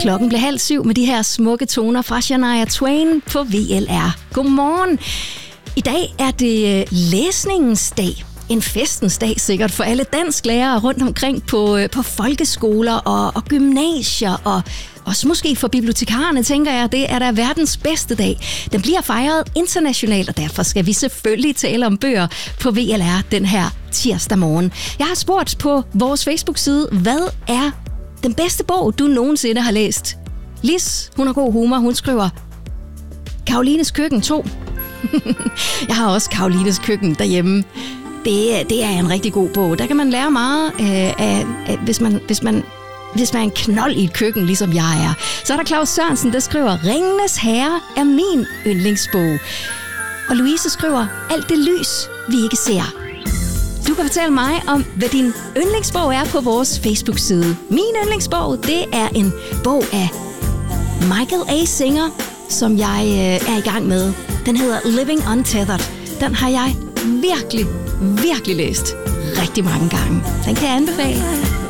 Klokken blev 6:30 med de her smukke toner fra Shania Twain på VLR. Godmorgen. I dag er det læsningens dag. En festens dag sikkert for alle dansklærere rundt omkring på folkeskoler og gymnasier og også måske for bibliotekarerne, tænker jeg. Det er da verdens bedste dag. Den bliver fejret internationalt, og derfor skal vi selvfølgelig tale om bøger på VLR den her tirsdag morgen. Jeg har spurgt på vores Facebook-side, hvad er den bedste bog, du nogensinde har læst? Lis, hun har god humor, hun skriver Karolines Køkken 2. Jeg har også Karolines Køkken derhjemme. Det er en rigtig god bog. Der kan man lære meget hvis man er en knold i et køkken, ligesom jeg er. Så er der Claus Sørensen, der skriver Ringenes Herre er min yndlingsbog. Og Louise skriver Alt det lys, vi ikke ser. Du kan fortælle mig om, hvad din yndlingsbog er på vores Facebook-side. Min yndlingsbog, det er en bog af Michael A. Singer, som jeg er i gang med. Den hedder Living Untethered. Den har jeg virkelig læst rigtig mange gange. Den kan jeg anbefale.